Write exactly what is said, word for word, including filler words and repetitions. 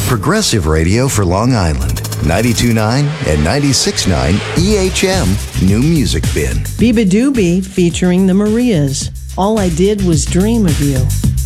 Progressive radio for Long Island. ninety-two point nine and ninety-six point nine E H M New Music Bin. Biba Doobie featuring the Marias. All I Did Was Dream of You.